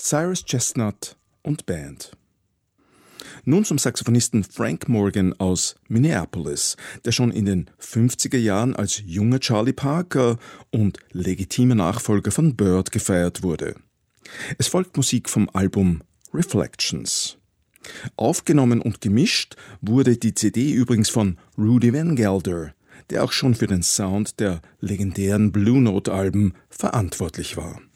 Cyrus Chestnut und Band. Nun zum Saxophonisten Frank Morgan aus Minneapolis, der schon in den 50er Jahren als junger Charlie Parker und legitimer Nachfolger von Bird gefeiert wurde. Es folgt Musik vom Album Reflections. Aufgenommen und gemischt wurde die CD übrigens von Rudy Van Gelder, der auch schon für den Sound der legendären Blue Note-Alben verantwortlich war.